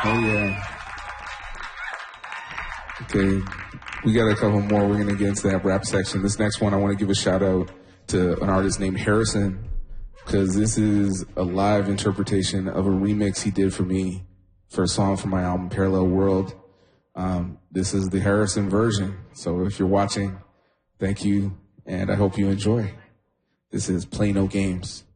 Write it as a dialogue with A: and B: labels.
A: Oh yeah. Okay. We got a couple more. We're gonna get into that rap section. This next one, I want to give a shout out to an artist named Harrison, because this is a live interpretation of a remix he did for me for a song from my album Parallel World. This is the Harrison version. So if you're watching, thank you, and I hope you enjoy. This is Play No Games.